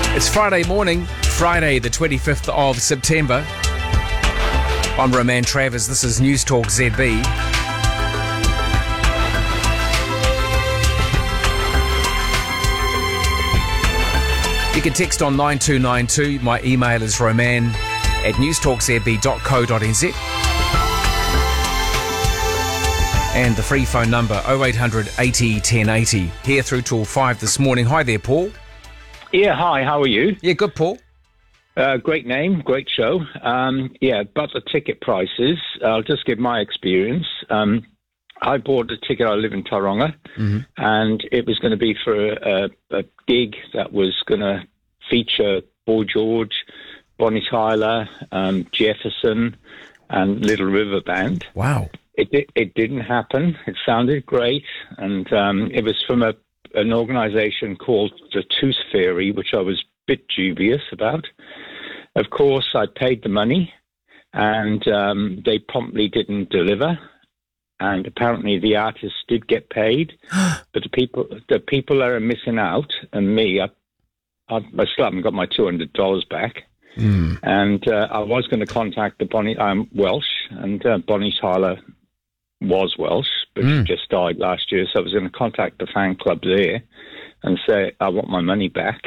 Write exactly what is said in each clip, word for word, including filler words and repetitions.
It's Friday morning, Friday the twenty-fifth of September. I'm Roman Travers. This is News Talk Z B. You can text on nine two nine two. My email is roman at newstalkzb dot co dot nz. And the free phone number oh eight hundred eighty ten eighty. Here through till five this morning. Hi there, Paul. Yeah, hi, how are you? Yeah, good, Paul. Uh, great name, great show. Um, yeah, but the ticket prices, I'll just give my experience. Um, I bought a ticket, I live in Tauranga, mm-hmm. and it was going to be for a, a gig that was going to feature Boy George, Bonnie Tyler, um, Jefferson, and Little River Band. Wow. It, it, it didn't happen. It sounded great, and um, it was from a an organisation called the Tooth Fairy, which I was a bit dubious about. Of course, I paid the money, and um, they promptly didn't deliver. And apparently, the artists did get paid, but the people, the people that are missing out, and me, I, I, I still haven't got my two hundred dollars back. Mm. And uh, I was going to contact the Bonnie. I'm Welsh, and uh, Bonnie Tyler was Welsh, but mm. she just died last year. So I was going to contact the fan club there and say, I want my money back.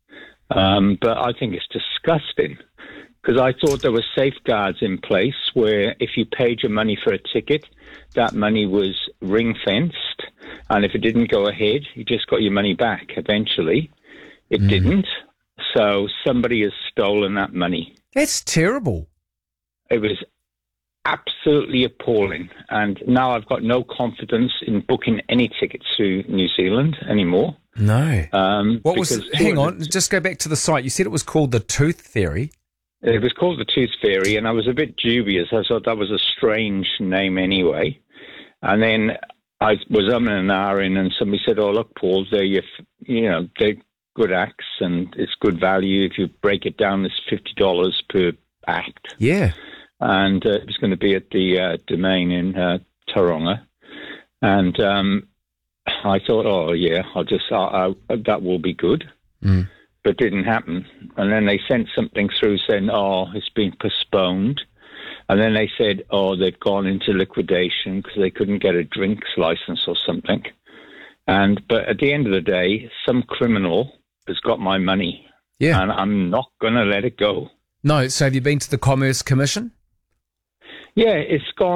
Um, but I think it's disgusting, because I thought there were safeguards in place where if you paid your money for a ticket, that money was ring-fenced. And if it didn't go ahead, you just got your money back eventually. It mm. didn't. So somebody has stolen that money. That's terrible. It was absolutely appalling, and now I've got no confidence in booking any tickets to New Zealand anymore. No. Um, what was? Hang on, just go back to the site. You said it was called the Tooth Fairy. It was called the Tooth Fairy, and I was a bit dubious. I thought that was a strange name anyway. And then I was umming and ahhing, and somebody said, "Oh, look, Paul, they're your, you know, they're good acts, and it's good value. If you break it down, it's fifty dollars per act." Yeah. And uh, it was going to be at the uh, Domain in uh, Tauranga. And um, I thought, oh, yeah, I'll just, I'll, I'll, that will be good. Mm. But it didn't happen. And then they sent something through saying, oh, it's been postponed. And then they said, oh, they've gone into liquidation because they couldn't get a drinks license or something. And But at the end of the day, some criminal has got my money. Yeah. And I'm not going to let it go. No, so have you been to the Commerce Commission? Yeah, it's gone.